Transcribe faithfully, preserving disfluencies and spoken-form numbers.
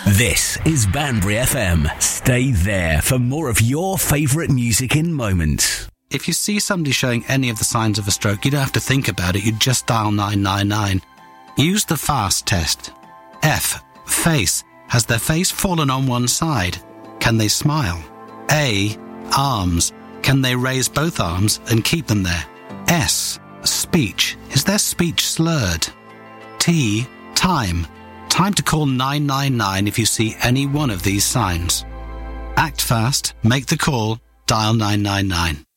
This is Banbury F M. Stay there for more of your favourite music in moments. If you see somebody showing any of the signs of a stroke, you don't have to think about it. You just dial nine nine nine. Use the FAST test. F. Face. Has their face fallen on one side? Can they smile? A. Arms. Can they raise both arms and keep them there? S. Speech. Is their speech slurred? T. Time. Time to call nine nine nine if you see any one of these signs. Act fast, make the call, dial nine nine nine.